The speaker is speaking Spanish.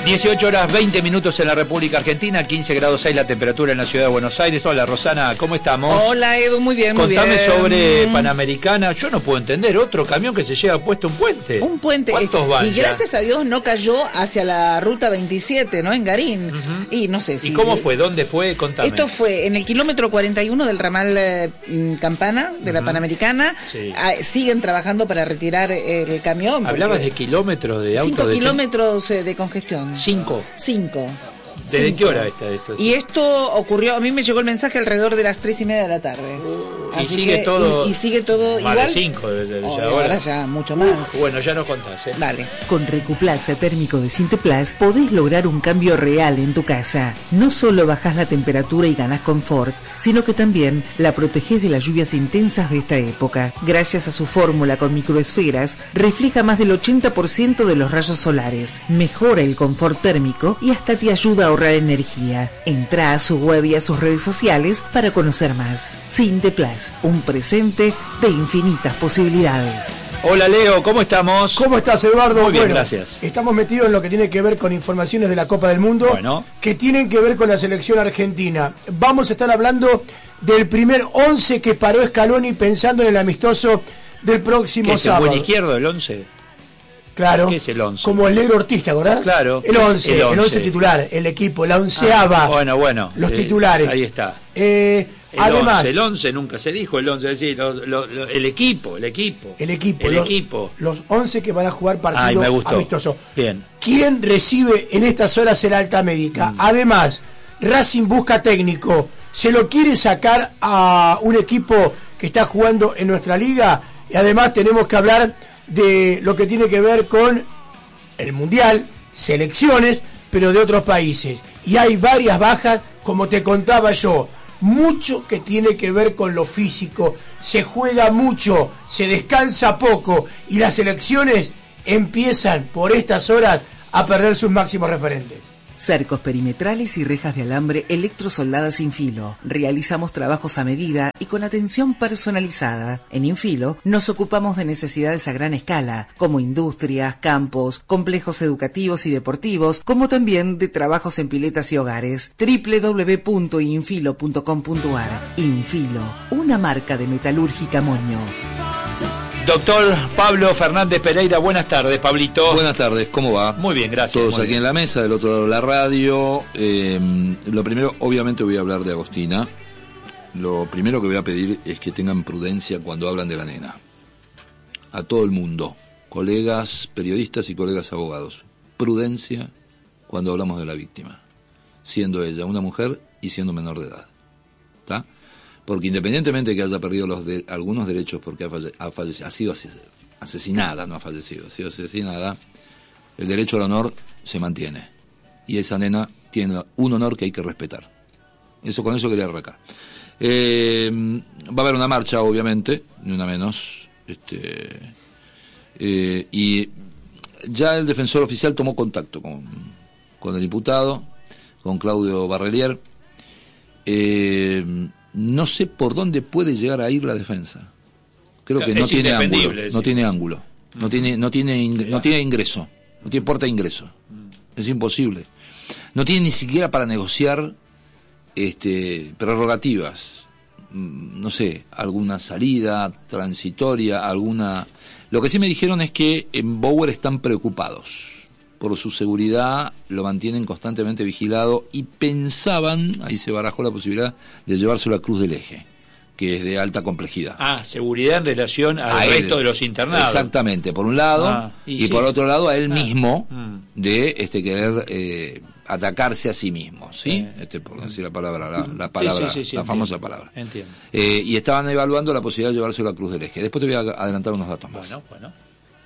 18 horas 20 minutos en la República Argentina, 15 grados 6 la temperatura en la ciudad de Buenos Aires. Hola Rosana, ¿cómo estamos? Hola Edu, muy bien, muy bien. Contame sobre Panamericana. Yo no puedo entender, otro camión que se lleva puesto un puente. Un puente. ¿Cuántos van y ya? Gracias a Dios no cayó hacia la ruta 27, ¿no? En Garín. Y no sé si... ¿Y cómo fue? ¿Dónde fue? Contame. Esto fue en el kilómetro 41 del ramal Campana, de la Panamericana. Sí. Siguen trabajando para retirar el camión. ¿Hablabas de kilómetros de auto? 5 kilómetros de congestión. 5. 5. ¿Desde qué hora está esto? Y esto ocurrió, a mí me llegó el mensaje alrededor de las 3:30 de la tarde. Y sigue todo. Y sigue todo más igual. De 5 desde ya ahora ya mucho más. Bueno, ya nos contás, ¿eh? Dale. Con Recuplaza térmico de Sinteplas podés lograr un cambio real en tu casa. No solo bajás la temperatura y ganás confort, sino que también la protegés de las lluvias intensas de esta época. Gracias a su fórmula con microesferas, refleja más del 80% de los rayos solares, mejora el confort térmico y hasta te ayuda a ahorrar energía. Entrá a su web y a sus redes sociales para conocer más. Sinteplas, un presente de infinitas posibilidades. Hola Leo, ¿cómo estamos? ¿Cómo estás, Eduardo? Muy bien, bueno, gracias. Estamos metidos en lo que tiene que ver con informaciones de la Copa del Mundo, que tienen que ver con la selección argentina. Vamos a estar hablando del primer 11 que paró Scaloni pensando en el amistoso del próximo sábado. ¿Qué es el buen izquierdo, el 11? Claro. ¿Qué es el 11? Como el negro Ortiz, ¿te acordás? Claro. El 11 titular, el equipo, la onceava. Bueno. Los titulares. Ahí está. Además, el 11 nunca se dijo, el 11, es decir, el equipo. Los 11 que van a jugar partido amistoso. Bien. ¿Quién recibe en estas horas el alta médica? Además, Racing busca técnico. ¿Se lo quiere sacar a un equipo que está jugando en nuestra liga? Y además tenemos que hablar de lo que tiene que ver con el Mundial, selecciones, pero de otros países. Y hay varias bajas, como te contaba yo. Mucho que tiene que ver con lo físico, se juega mucho, se descansa poco y las selecciones empiezan por estas horas a perder sus máximos referentes. Cercos perimetrales y rejas de alambre electrosoldadas Infilo. Realizamos trabajos a medida y con atención personalizada. En Infilo nos ocupamos de necesidades a gran escala, como industrias, campos, complejos educativos y deportivos, como también de trabajos en piletas y hogares. www.infilo.com.ar. Infilo, una marca de metalúrgica Moño. Doctor Pablo Fernández Pereira, buenas tardes, Pablito. Buenas tardes, ¿cómo va? Muy bien, gracias. Todos aquí en la mesa, del otro lado de la radio. Lo primero, obviamente voy a hablar de Agostina. Lo primero que voy a pedir es que tengan prudencia cuando hablan de la nena. A todo el mundo, colegas periodistas y colegas abogados. Prudencia cuando hablamos de la víctima, siendo ella una mujer y siendo menor de edad. ¿Está? Porque independientemente de que haya perdido algunos derechos porque ha sido asesinada, no ha fallecido, ha sido asesinada, el derecho al honor se mantiene. Y esa nena tiene un honor que hay que respetar. Con eso quería arrancar. Va a haber una marcha, obviamente, ni una menos. Y ya el defensor oficial tomó contacto con el diputado, con Claudio Barrelier. No sé por dónde puede llegar a ir la defensa. Creo que no tiene ángulo. No tiene ingreso. No tiene puerta de ingreso. Es imposible. No tiene ni siquiera para negociar prerrogativas. No sé, alguna salida transitoria, alguna... Lo que sí me dijeron es que en Bauer están preocupados por su seguridad, lo mantienen constantemente vigilado y pensaban, ahí se barajó la posibilidad de llevárselo a Cruz del Eje, que es de alta complejidad. Seguridad en relación al resto de los internados. Exactamente, por un lado, y por otro lado a él mismo, de querer atacarse a sí mismo, ¿sí? Por decir la palabra, la famosa palabra. Entiendo. Y estaban evaluando la posibilidad de llevárselo a Cruz del Eje. Después te voy a adelantar unos datos más. Bueno.